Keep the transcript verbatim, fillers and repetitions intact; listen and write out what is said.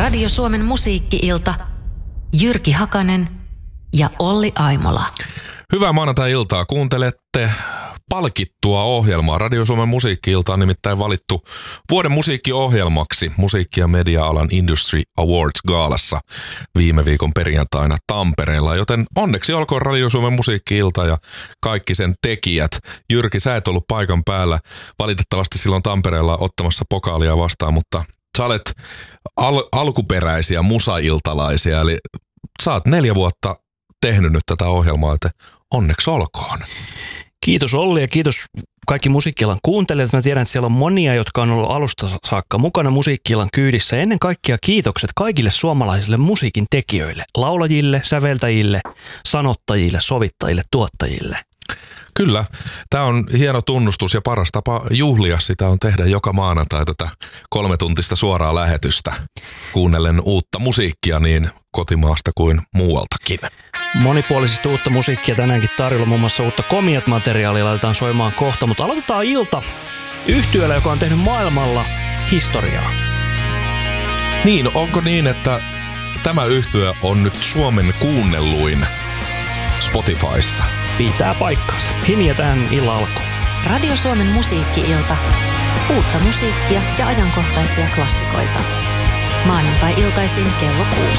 Radio Suomen musiikki-ilta, Jyrki Hakanen ja Olli Aimola. Hyvää maanantai-iltaa. Kuuntelette palkittua ohjelmaa. Radio Suomen musiikki-ilta on nimittäin valittu vuoden musiikkiohjelmaksi musiikki- ja media-alan Industry Awards Gaalassa viime viikon perjantaina Tampereella. Joten onneksi olkoon Radio Suomen musiikki-ilta ja kaikki sen tekijät. Jyrki, sä et ollut paikan päällä valitettavasti silloin Tampereella ottamassa pokaalia vastaan, mutta sä olet al- alkuperäisiä musailtalaisia, eli sä oot neljä vuotta tehnyt nyt tätä ohjelmaa, että onneksi olkoon. Kiitos Olli ja kiitos kaikki musiikki-illan kuuntelijat. Mä tiedän, että siellä on monia, jotka on ollut alusta saakka mukana musiikki-illan kyydissä. Ennen kaikkea kiitokset kaikille suomalaisille musiikin tekijöille, laulajille, säveltäjille, sanottajille, sovittajille, tuottajille. Kyllä, tämä on hieno tunnustus ja paras tapa juhlia sitä on tehdä joka maanantai tätä kolmetuntista suoraa lähetystä kuunnellen uutta musiikkia niin kotimaasta kuin muualtakin. Monipuolisesti uutta musiikkia tänäänkin tarjolla, muun muassa uutta Komiat-materiaalia laitetaan soimaan kohta, mutta aloitetaan ilta yhtyeellä, joka on tehnyt maailmalla historiaa. Niin, onko niin, että tämä yhtye on nyt Suomen kuunnelluin Spotifyssa? Pitää paikkaansa. Hinja tähän illan alkuun. Radio Suomen musiikki-ilta, uutta musiikkia ja ajankohtaisia klassikoita. Maanantai-iltaisin kello kuusi.